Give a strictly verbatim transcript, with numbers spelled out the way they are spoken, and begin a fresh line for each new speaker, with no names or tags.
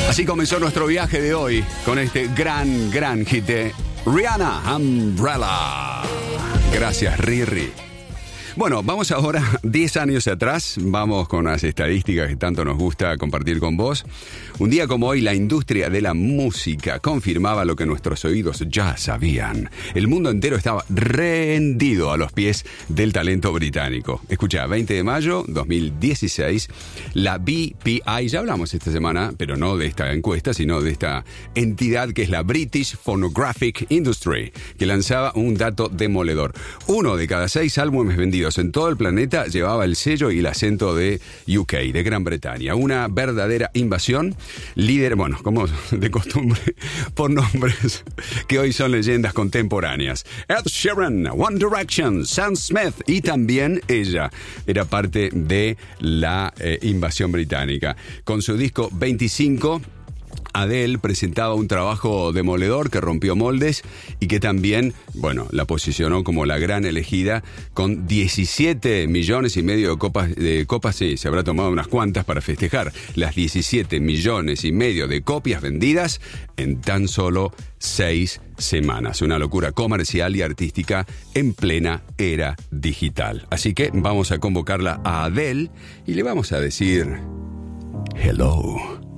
Así comenzó nuestro viaje de hoy con este gran, gran hit de Rihanna, Umbrella. Gracias, Riri. Bueno, vamos ahora diez años atrás, vamos con las estadísticas que tanto nos gusta compartir con vos. Un día como hoy, la industria de la música confirmaba lo que nuestros oídos ya sabían. El mundo entero estaba rendido a los pies del talento británico. Escucha, veinte de mayo de dos mil dieciséis, la B P I, ya hablamos esta semana, pero no de esta encuesta, sino de esta entidad que es la British Phonographic Industry, que lanzaba un dato demoledor. Uno de cada seis álbumes vendidos en todo el planeta llevaba el sello y el acento de U K, de Gran Bretaña. Una verdadera invasión. Líder, bueno, como de costumbre, por nombres que hoy son leyendas contemporáneas. Ed Sheeran, One Direction, Sam Smith y también ella era parte de la eh, invasión británica. Con su disco veinticinco, Adele presentaba un trabajo demoledor que rompió moldes y que también, bueno, la posicionó como la gran elegida con diecisiete millones y medio de copas, de copas, sí, se habrá tomado unas cuantas para festejar las diecisiete millones y medio de copias vendidas en tan solo seis semanas. Una locura comercial y artística en plena era digital. Así que vamos a convocarla a Adele y le vamos a decir hello.